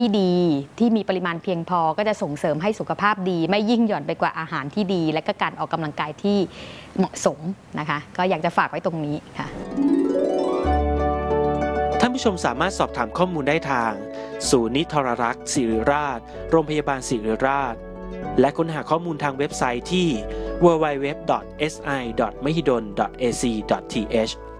ที่ดีที่มีปริมาณเพียงพอก็จะส่งเสริมให้สุขภาพดีไม่ยิ่งหย่อนไปกว่าอาหารที่ดีและก็การออกกำลังกายที่เหมาะสมนะคะก็อยากจะฝากไว้ตรงนี้ค่ะท่านผู้ชมสามารถสอบถามข้อมูลได้ทางศูนย์นิทรรรักษ์ศิริราชโรงพยาบาลศิริราชและค้นหาข้อมูลทางเว็บไซต์ที่ www.si.mahidol.ac.th